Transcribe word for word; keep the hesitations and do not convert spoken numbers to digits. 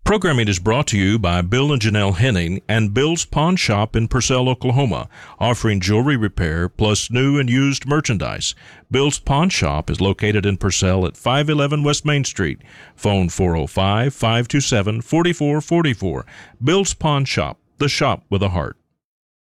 Programming is brought to you by Bill and Janelle Henning and Bill's Pawn Shop in Purcell, Oklahoma, offering jewelry repair plus new and used merchandise. Bill's Pawn Shop is located in Purcell at five eleven West Main Street. Phone four oh five, five two seven, four four four four. Bill's Pawn Shop, the shop with a heart.